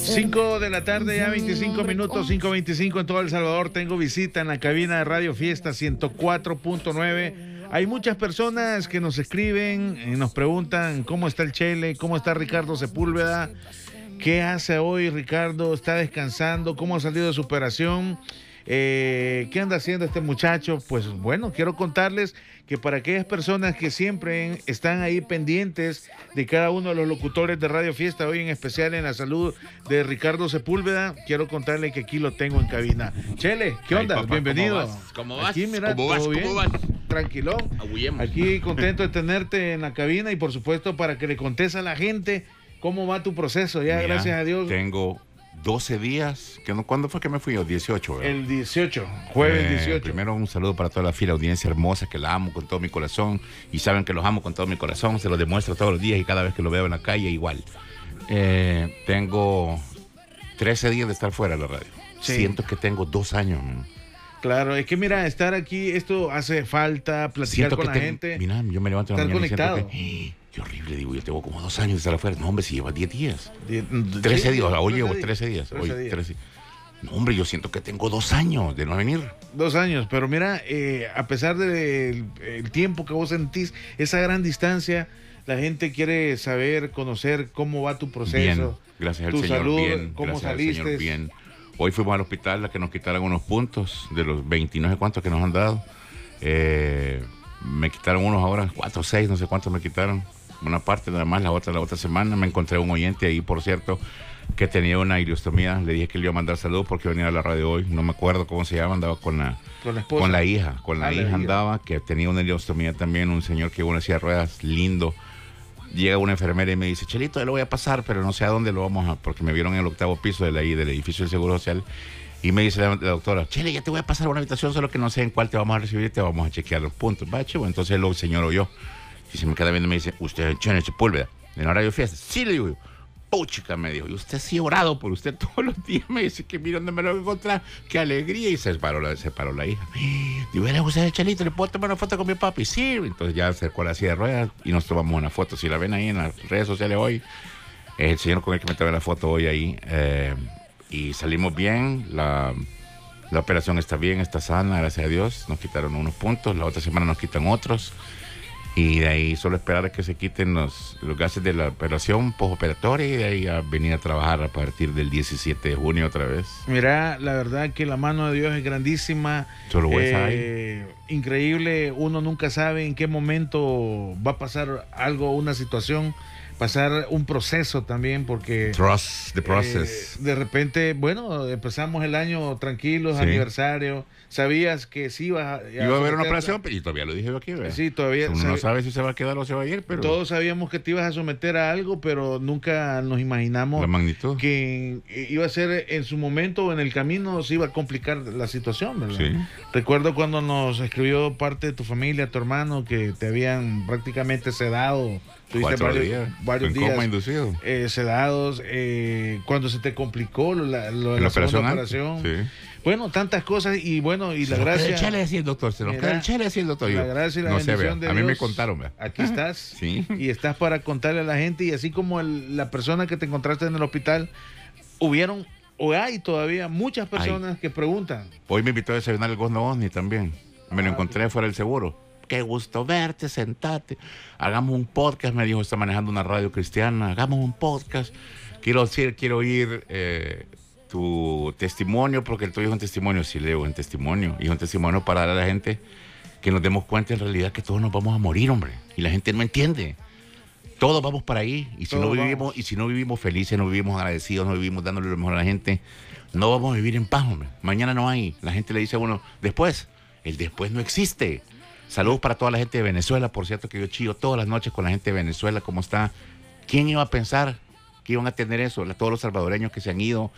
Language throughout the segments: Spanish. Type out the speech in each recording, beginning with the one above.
5 de la tarde, ya 25 minutos, 5:25 en todo El Salvador. Tengo visita en la cabina de Radio Fiesta 104.9. Hay muchas personas que nos escriben y nos preguntan cómo está el Chele, cómo está Ricardo Sepúlveda, qué hace hoy Ricardo, está descansando, cómo ha salido de su operación, qué anda haciendo este muchacho. Pues bueno, quiero contarles que para aquellas personas que siempre están ahí pendientes de cada uno de los locutores de Radio Fiesta, hoy en especial en la salud de Ricardo Sepúlveda, quiero contarles que aquí lo tengo en cabina. Chele, ¿qué onda? Papá, bienvenido. ¿Cómo vas? Aquí, mira, ¿Cómo vas? ¿todo bien? ¿Cómo vas? Tranquilón. Ahullemos. Aquí contento de tenerte en la cabina y por supuesto para que le contes a la gente cómo va tu proceso. Ya, Mira, gracias a Dios. Tengo 12 días. ¿Cuándo fue que me fui yo? 18, ¿verdad? El 18, jueves 18. Primero un saludo para toda la fila, audiencia hermosa, que la amo con todo mi corazón. Y saben que los amo con todo mi corazón. Se los demuestro todos los días y cada vez que lo veo en la calle igual. Tengo 13 días de estar fuera de la radio. Sí. Siento que tengo 2 años, man. Claro, es que mira, estar aquí, esto hace falta, platicar Siento con que la gente. Mira, yo me levanto en la Estar mañana y conectado. siento que... Qué horrible, digo, yo tengo como 2 años de estar afuera. No, hombre, si lleva 10 días. 13 13 días, hoy llevo 13 días. 13 Hoy, días. 13. No, hombre, yo siento que tengo 2 años de no venir. 2 años, pero mira, a pesar del el tiempo que vos sentís, esa gran distancia, la gente quiere saber, conocer cómo va tu proceso. Bien, gracias al tu Señor, salud, bien. cómo Gracias al saliste. Señor, bien. Hoy fuimos al hospital a que nos quitaran unos puntos de los 20 y no sé cuántos que nos han dado. Me quitaron unos ahora, 4 o 6, no sé cuántos me quitaron. Una parte nada más, la otra semana. Me encontré un oyente ahí, por cierto, que tenía una ileostomía. Le dije que le iba a mandar saludos porque venía a la radio hoy. No me acuerdo cómo se llama, andaba con la esposa. Con la hija. Con la hija andaba, que tenía una ileostomía también. Un señor que una silla de ruedas, lindo. Llega una enfermera y me dice, Chelito, yo lo voy a pasar, pero no sé a dónde lo vamos a... Porque me vieron en el 8º piso del edificio del Seguro Social. Y me dice la doctora, Chele, ya te voy a pasar a una habitación, solo que no sé en cuál te vamos a recibir y te vamos a chequear los puntos. Va, chivo. Entonces el señor oyó. Y se me queda viendo y me dice, ¿usted es Chele Sepúlveda en la Radio Fiesta? Sí, le digo yo. Puchica, me dijo, y usted sí ha orado por usted todos los días. Me dice que mira dónde me lo voy a encontrar. Qué alegría. Y se paró la hija. Digo, ¿era usted el Chelito? ¿Le puedo tomar una foto con mi papi? Sí. Entonces ya acercó la silla de ruedas y nos tomamos una foto. Si la ven ahí en las redes sociales hoy, es el señor con el que me tomé la foto hoy ahí. Y salimos bien. La operación está bien, está sana, gracias a Dios. Nos quitaron unos puntos. La otra semana nos quitan otros. Y de ahí solo esperar a que se quiten los gases de la operación postoperatoria y de ahí a venir a trabajar a partir del 17 de junio otra vez. Mira, la verdad que la mano de Dios es grandísima. Solo increíble, uno nunca sabe en qué momento va a pasar algo, una situación, pasar un proceso también, porque Trust the process. De repente, bueno, empezamos el año tranquilos, Sí. aniversario. Sabías que sí iba a haber una operación, pero y todavía lo dije yo aquí, ¿verdad? Sí, todavía. Uno no sabe si se va a quedar o se va a ir, pero... Todos sabíamos que te ibas a someter a algo, pero nunca nos imaginamos la magnitud. Que iba a ser en su momento o en el camino se iba a complicar la situación, ¿verdad? Sí. Recuerdo cuando nos escribió parte de tu familia, tu hermano, que te habían prácticamente sedado. Tuviste 4 días. Varios días coma inducido. Sedados. Cuando se te complicó la operación. Sí. Bueno, tantas cosas y bueno, y la gracia... el Chele decía el doctor, se nos queda el Chele decía el doctor. La gracia y la bendición de a Dios. mí me contaron, ¿verdad? Aquí estás. Sí. Y estás para contarle a la gente y así como la persona que te encontraste en el hospital, hubieron o hay todavía muchas personas que preguntan. Hoy me invitó a desayunar el Gosno Osni también. Me lo encontré fuera del seguro. Qué gusto verte, sentate. Hagamos un podcast, me dijo, está manejando una radio cristiana. Hagamos un podcast. Quiero oír tu testimonio, porque el tuyo es un testimonio, sí, Leo, un testimonio. Y es un testimonio para dar a la gente que nos demos cuenta en realidad que todos nos vamos a morir, hombre. Y la gente no entiende. Todos vamos para ahí. Y si no vivimos felices, no vivimos agradecidos, no vivimos dándole lo mejor a la gente, no vamos a vivir en paz, hombre. Mañana no hay. La gente le dice a uno, después. El después no existe. Saludos para toda la gente de Venezuela. Por cierto que yo chillo todas las noches con la gente de Venezuela. ¿Cómo está? ¿Quién iba a pensar que iban a tener eso? Todos los salvadoreños que se han ido,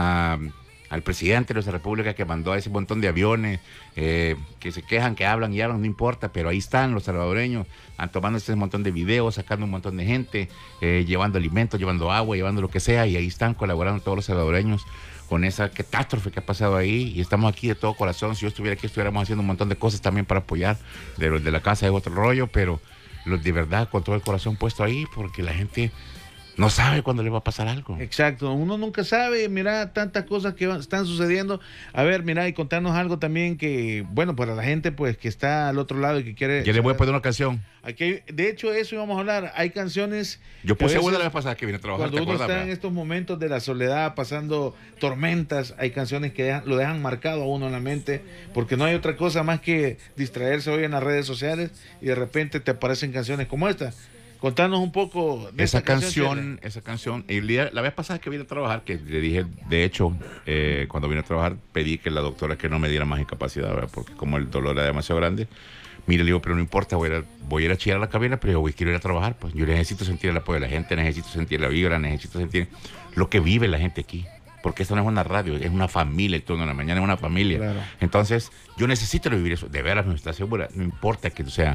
al presidente de nuestra república que mandó a ese montón de aviones, que se quejan, que hablan y hablan, no importa, pero ahí están los salvadoreños, tomando ese montón de videos, sacando un montón de gente, llevando alimentos, llevando agua, llevando lo que sea, y ahí están colaborando todos los salvadoreños con esa catástrofe que ha pasado ahí, y estamos aquí de todo corazón. Si yo estuviera aquí, estuviéramos haciendo un montón de cosas también para apoyar. De los de la casa es otro rollo, pero los de verdad, con todo el corazón puesto ahí, porque la gente no sabe cuándo le va a pasar algo. Exacto, uno nunca sabe, mira, tantas cosas que están sucediendo. A ver, mira, y contarnos algo también que, bueno, para la gente pues que está al otro lado y que quiere... Yo le voy a poner una canción. Aquí, de hecho, eso íbamos a hablar. Hay canciones... Yo puse una la vez pasada que vine a trabajar. Cuando uno está en estos momentos de la soledad, pasando tormentas, hay canciones que lo dejan marcado a uno en la mente, porque no hay otra cosa más que distraerse hoy en las redes sociales y de repente te aparecen canciones como esta. Contanos un poco de esa canción. La vez pasada que vine a trabajar, que le dije, de hecho, cuando vine a trabajar, pedí que la doctora que no me diera más incapacidad, ¿verdad? Porque como el dolor era demasiado grande. Mire, le digo, pero no importa, voy a ir a chillar a la cabina, pero yo quiero ir a trabajar. Pues yo necesito sentir el apoyo de la gente, necesito sentir la vibra, necesito sentir lo que vive la gente aquí. Porque esto no es una radio, es una familia, el turno de la mañana es una familia. Claro. Entonces, yo necesito vivir eso. De veras, me está segura, no importa que sea...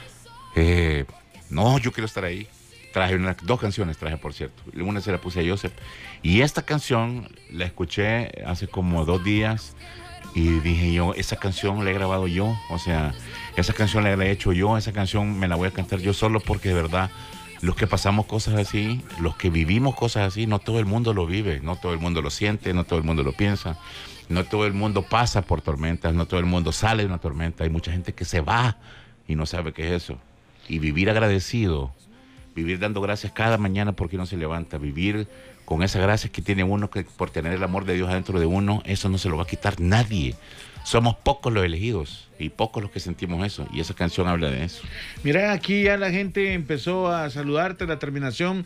no, yo quiero estar ahí. Traje dos canciones, por cierto. Una se la puse a Joseph. Y esta canción la escuché hace como 2 días y dije yo, esa canción la he grabado yo. O sea, esa canción la he hecho yo, esa canción me la voy a cantar yo solo porque de verdad, los que pasamos cosas así, los que vivimos cosas así, no todo el mundo lo vive, no todo el mundo lo siente, no todo el mundo lo piensa, no todo el mundo pasa por tormentas, no todo el mundo sale de una tormenta. Hay mucha gente que se va y no sabe qué es eso. Y vivir agradecido, vivir dando gracias cada mañana porque uno se levanta, vivir con esa gracia que tiene uno que por tener el amor de Dios adentro de uno, eso no se lo va a quitar nadie. Somos pocos los elegidos y pocos los que sentimos eso, y esa canción habla de eso. Mira, aquí ya la gente empezó a saludarte, la terminación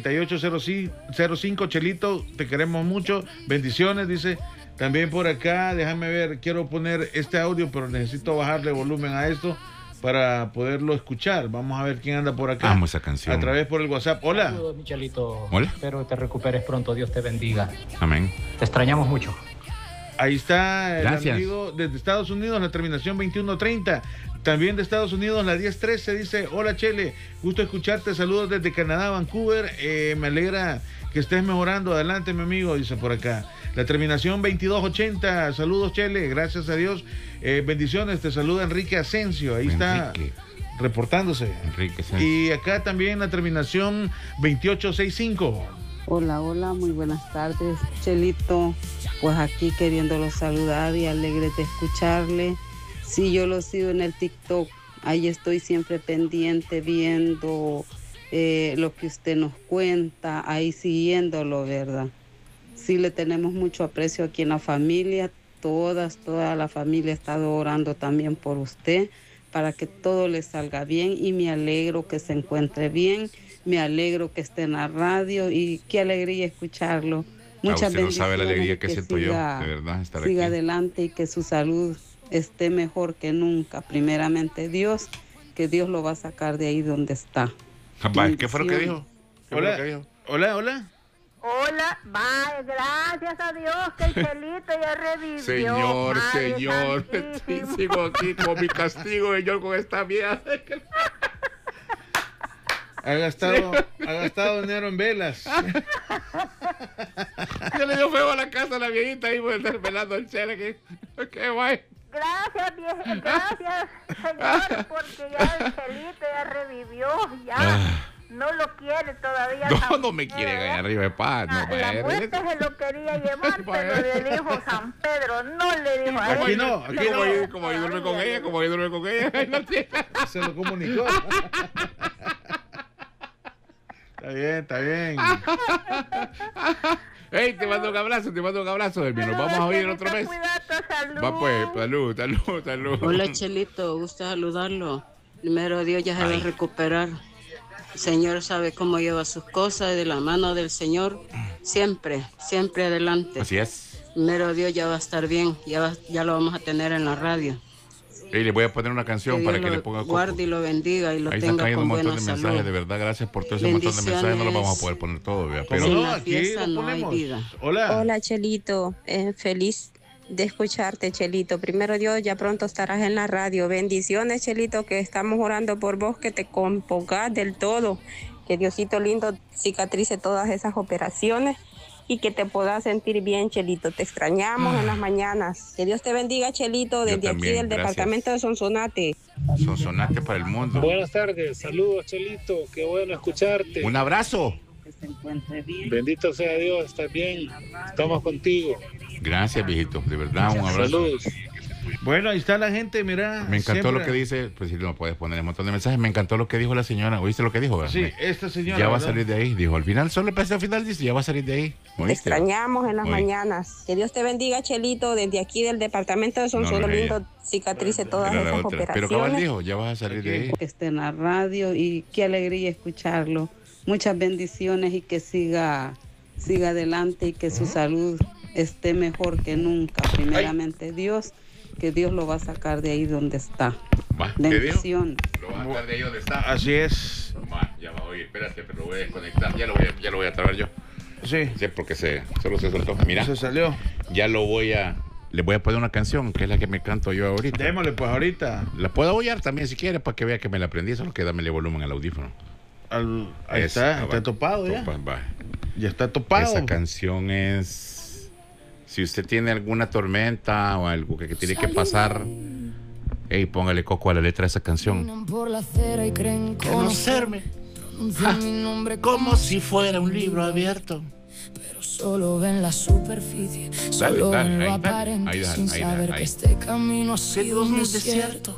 3805, Chelito, te queremos mucho, bendiciones, dice. También por acá, déjame ver, quiero poner este audio, pero necesito bajarle volumen a esto para poderlo escuchar. Vamos a ver quién anda por acá. Amo esa canción. A través por el WhatsApp. Hola. Saludos, Michelito. Hola. Espero te recuperes pronto. Dios te bendiga. Amén. Te extrañamos mucho. Ahí está el Gracias. amigo desde Estados Unidos, la terminación 2130. También de Estados Unidos, la 1013, dice, hola Chele, gusto escucharte, saludos desde Canadá, Vancouver, me alegra que estés mejorando, adelante mi amigo, dice por acá. La terminación 2280, saludos Chele, gracias a Dios, bendiciones, te saluda Enrique Asensio, ahí está reportándose. Enrique Asensio. Y acá también la terminación 2865. Hola, hola, muy buenas tardes, Chelito. Pues aquí queriéndolo saludar y alegre de escucharle. Sí, yo lo sigo en el TikTok. Ahí estoy siempre pendiente viendo lo que usted nos cuenta, ahí siguiéndolo, ¿verdad? Sí, le tenemos mucho aprecio aquí en la familia. Toda la familia ha estado orando también por usted para que todo le salga bien y me alegro que se encuentre bien. Me alegro que esté en la radio y qué alegría escucharlo. Muchas usted no sabe la alegría que bendiciones, siento yo, de verdad, estar siga aquí. adelante y que su salud esté mejor que nunca. Primeramente Dios, que Dios lo va a sacar de ahí donde está. ¿Qué fue lo que dijo? Hola, hola. Hola, vaya, gracias a Dios que el Chelito ya revivió. Señor, sigo aquí con mi castigo, señor, con esta mierda. Ha gastado dinero en velas. Ya le dio feo a la casa a la viejita ahí por estar velando el chele. Qué guay. Gracias, gracias, señor, porque ya el Chelito ya revivió, ya. No lo quiere todavía. No me quiere ganar arriba de paz. La muerte se lo quería llevar, pero le dijo San Pedro, no le dijo a aquí él. No. Como yo duerme con ella, Se lo comunicó. Está bien. Hey, te mando un abrazo, hermano. Vamos a oír otro mes. Salud. Va pues, salud. Hola Chelito, gusto saludarlo. Primero Dios ya se va a recuperar. El Señor sabe cómo lleva sus cosas, de la mano del Señor, siempre adelante. Así es. Primero Dios ya va a estar bien, ya lo vamos a tener en la radio. Y le voy a poner una canción para que le ponga coco. Guarde y lo bendiga y lo ahí tenga con buena salud. Ahí están cayendo un montón de mensajes, de verdad, gracias por todo ese montón de mensajes, no los vamos a poder poner todos, pero sin no, la aquí fiesta lo no hay ponemos. vida. Hola Chelito, feliz de escucharte Chelito. Primero Dios, ya pronto estarás en la radio. Bendiciones Chelito, que estamos orando por vos, que te compongas del todo, que Diosito lindo cicatrice todas esas operaciones y que te puedas sentir bien Chelito. Te extrañamos en las mañanas. Que Dios te bendiga Chelito, desde también, aquí del gracias. departamento de Sonsonate. Sonsonate para el mundo. Buenas tardes, saludos Chelito, qué bueno escucharte. Un abrazo. se encuentre bien. Bendito sea Dios, estás bien. Estamos contigo. Gracias, viejito. De verdad, un abrazo. Saludos. Bueno, ahí está la gente, mira. Me encantó siempre... lo que dice, pues si no puedes poner un montón de mensajes. Me encantó lo que dijo la señora. ¿Oíste lo que dijo? Sí, esta señora. Ya va a ¿verdad? salir de ahí. Dijo, al final, solo pensé al final, dice, ya va a salir de ahí. Te ¿Oíste? extrañamos en las Oí. mañanas. Que Dios te bendiga, Chelito, desde aquí del departamento de Sonsoles, No, no es lindo, cicatrice todas Era la estas otra. Pero cabal operaciones. dijo, ya vas a salir de ahí. Que esté en la radio y qué alegría escucharlo. Muchas bendiciones y que siga adelante y que su salud esté mejor que nunca. Primeramente Dios, que Dios lo va a sacar de ahí donde está. Va, ¿qué dijo? Bendición. Lo vas a sacar de ahí donde está. Así es. Va, ya va, oye, espérate, pero lo voy a desconectar. Ya lo voy a traer yo. Sí. Sí, porque solo se soltó. Mira, Se salió. ya le voy a poner una canción, que es la que me canto yo ahorita. Démosle pues ahorita. La puedo oír también si quiere, para que vea que me la aprendí. Solo que dámele volumen al audífono. Ahí está topado ya. Va. Ya está topado. Esa canción es... Si usted tiene alguna tormenta o algo que tiene que pasar, hey, póngale coco a la letra de esa canción. Por la acera y creen Conocerme mi nombre como si fuera un libro abierto. pero solo ven la superficie, solo dale, ven lo ahí, aparente ahí, sin ahí, saber ahí. que este camino ha sido un desierto.